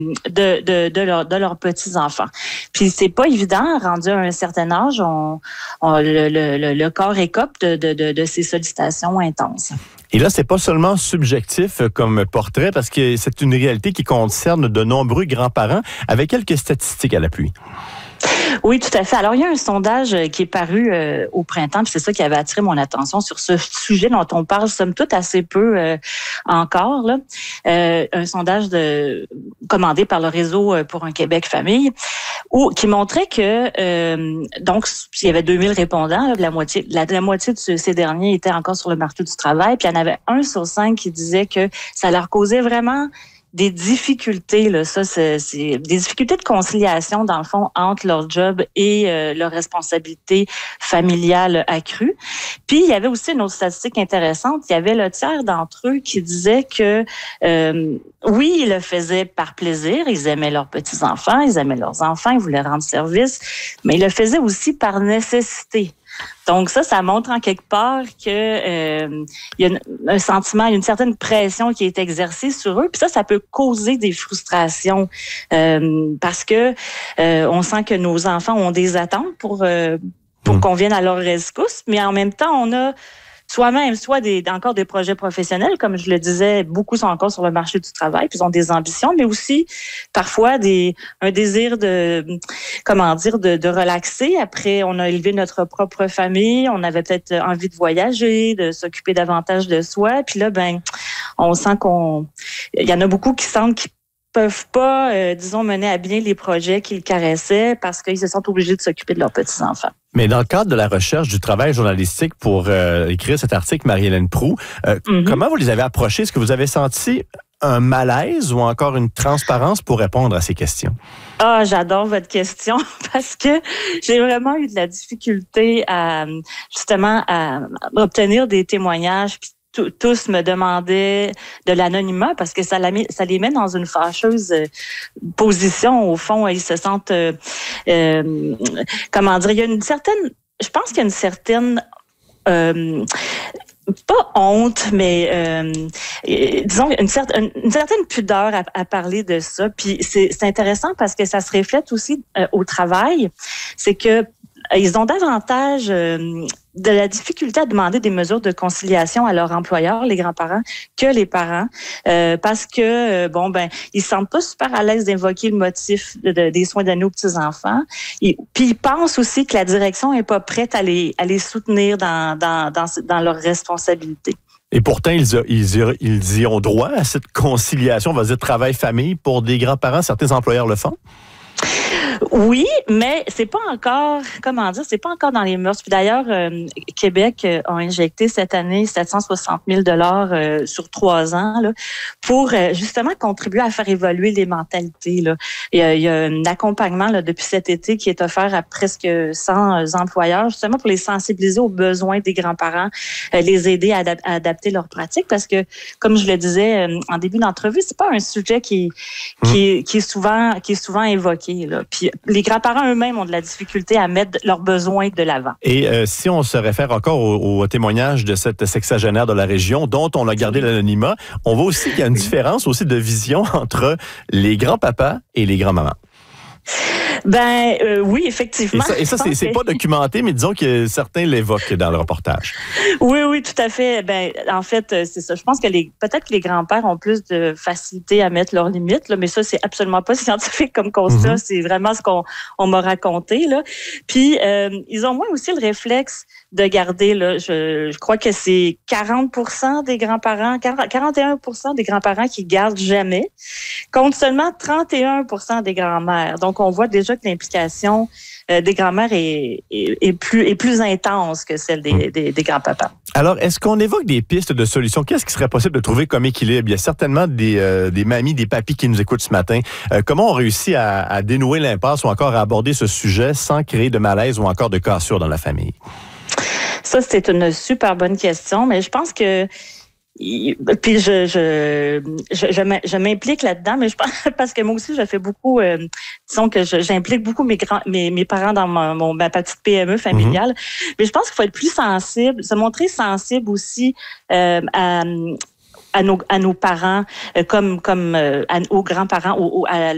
de leurs petits-enfants. Puis c'est pas évident, rendu à un certain âge, le corps écope de ces sollicitations intenses. Et là, c'est pas seulement subjectif comme portrait, parce que c'est une réalité qui concerne de nombreux grands-parents, avec quelques statistiques à l'appui. Oui, tout à fait. Alors, il y a un sondage qui est paru au printemps, puis c'est ça qui avait attiré mon attention sur ce sujet dont on parle somme toute assez peu encore. Là. Un sondage commandé par le Réseau pour un Québec famille, qui montrait que donc il y avait 2000 répondants, la moitié de ces derniers étaient encore sur le marché du travail, puis il y en avait 1 sur 5 qui disait que ça leur causait vraiment des difficultés, là, ça c'est des difficultés de conciliation dans le fond entre leur job et leur responsabilité familiale accrue. Puis il y avait aussi une autre statistique intéressante, il y avait le tiers d'entre eux qui disaient que oui, ils le faisaient par plaisir, ils aimaient leurs petits-enfants, ils aimaient leurs enfants, ils voulaient rendre service, mais ils le faisaient aussi par nécessité. Donc ça montre en quelque part que il y a un sentiment, une certaine pression qui est exercée sur eux. Puis ça peut causer des frustrations parce que on sent que nos enfants ont des attentes pour qu'on vienne à leur rescousse, mais en même temps on a encore des projets professionnels, comme je le disais, beaucoup sont encore sur le marché du travail, puis ils ont des ambitions, mais aussi parfois un désir de relaxer. Après, on a élevé notre propre famille, on avait peut-être envie de voyager, de s'occuper davantage de soi, puis là, on sent il y en a beaucoup qui sentent qu'ils peuvent pas, mener à bien les projets qu'ils caressaient parce qu'ils se sentent obligés de s'occuper de leurs petits-enfants. Mais dans le cadre de la recherche du travail journalistique pour écrire cet article, Marie-Hélène Proulx, comment vous les avez approchés? Est-ce que vous avez senti un malaise ou encore une transparence pour répondre à ces questions? Ah, j'adore votre question parce que j'ai vraiment eu de la difficulté à obtenir des témoignages. Puis tous me demandaient de l'anonymat parce que ça les met dans une fâcheuse position. Au fond, ils se sentent, il y a je pense qu'il y a une certaine, pas honte, mais disons une certaine pudeur à parler de ça. Puis c'est intéressant parce que ça se reflète aussi au travail. C'est que ils ont davantage de la difficulté à demander des mesures de conciliation à leur employeur, les grands-parents, que les parents, parce que ils se sentent pas super à l'aise d'invoquer le motif des soins donnés aux petits-enfants. Puis ils pensent aussi que la direction est pas prête à les soutenir dans leurs responsabilités. Et pourtant, ils y ont droit à cette conciliation, on va dire travail-famille, pour des grands-parents. Certains employeurs le font. Oui, mais c'est pas encore, c'est pas encore dans les mœurs. Puis d'ailleurs, Québec a injecté cette année 760 000 $ sur 3 ans là, pour justement contribuer à faire évoluer les mentalités. Là. Il y a un accompagnement là, depuis cet été qui est offert à presque 100 employeurs, justement pour les sensibiliser aux besoins des grands-parents, les aider à adapter leurs pratiques, parce que, comme je le disais en début d'entrevue, c'est pas un sujet qui est souvent évoqué. Là. Puis les grands-parents eux-mêmes ont de la difficulté à mettre leurs besoins de l'avant. Et si on se réfère encore au témoignage de cette sexagénaire de la région, dont on a gardé l'anonymat, on voit aussi qu'il y a une différence aussi de vision entre les grands-papas et les grands-mamans. Oui, effectivement. Et ça c'est pas documenté, mais disons que certains l'évoquent dans le reportage. Oui, tout à fait. En fait, c'est ça. Je pense que peut-être que les grands-pères ont plus de facilité à mettre leurs limites, là, mais ça, c'est absolument pas scientifique comme constat. C'est vraiment ce qu'on m'a raconté, là. Puis, ils ont moins aussi le réflexe de garder, là, je crois que c'est 40% des grands-parents, 41% des grands-parents qui gardent jamais, contre seulement 31% des grands-mères. Donc, on voit déjà que l'implication des grands-mères est plus intense que celle des grands-papas. Alors, est-ce qu'on évoque des pistes de solutions? Qu'est-ce qui serait possible de trouver comme équilibre? Il y a certainement des mamies, des papis qui nous écoutent ce matin. Comment on réussit à dénouer l'impasse ou encore à aborder ce sujet sans créer de malaise ou encore de cassure dans la famille? Ça, c'est une super bonne question, mais je pense que puis je m'implique là-dedans, mais je pense parce que moi aussi je fais beaucoup, disons que j'implique beaucoup mes parents dans ma petite PME familiale. Mais je pense qu'il faut être plus sensible, se montrer sensible aussi à nos parents, comme aux grands-parents, à